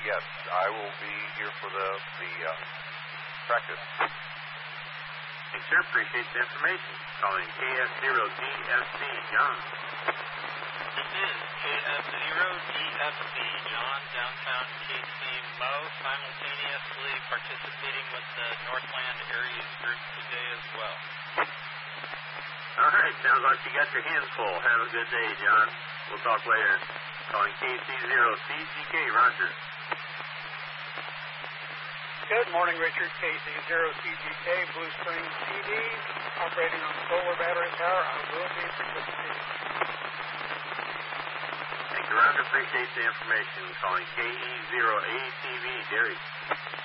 Yes, I will be here for the practice. Thanks, sir. Appreciate the information. Calling KF0DFC, John. This is KF0DFC, John, downtown KC Mo, simultaneously participating with the Northland Areas group today as well. All right, sounds like you got your hands full. Have a good day, John. We'll talk later. Calling KC0CGK, Roger. Good morning, Richard. KC0CGK, Blue Springs TV, operating on solar battery power. I will be participating. Thank you, Roger. Appreciate the information. Calling KE0ATV, Derry.